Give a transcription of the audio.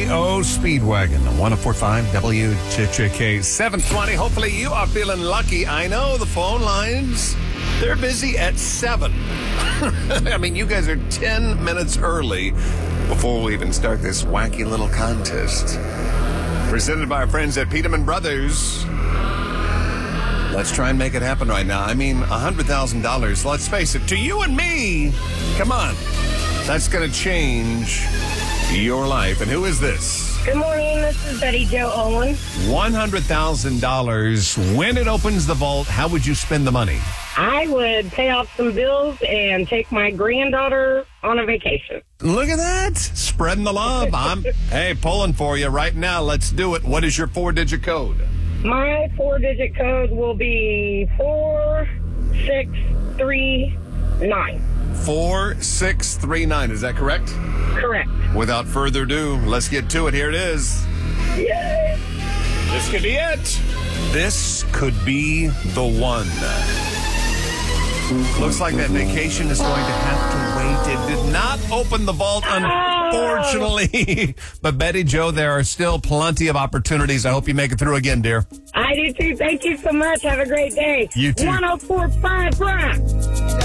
REO Speedwagon, 104.5 WJJK 720. Hopefully you are feeling lucky. I know the phone lines, they're busy at 7. I mean, you guys are 10 minutes early before we even start this wacky little contest. Presented by our friends at Peterman Brothers. Let's try and make it happen right now. I mean, $100,000, let's face it, to you and me. Come on. That's going to change your life. And who is this? Good morning. This is Betty Jo Owen. $100,000. When it opens the vault, how would you spend the money? I would pay off some bills and take my granddaughter on a vacation. Look at that. Spreading the love. I'm pulling for you right now. Let's do it. What is your 4-digit code? My 4-digit code will be 4639. 4639. Is that correct? Correct. Without further ado, let's get to it. Here it is. Yay! This could be it. This could be the one. Looks like that vacation is going to have to wait. It did not open the vault, unfortunately. But Betty Jo, there are still plenty of opportunities. I hope you make it through again, dear. I do too. Thank you so much. Have a great day. You too. 104.5 Rock.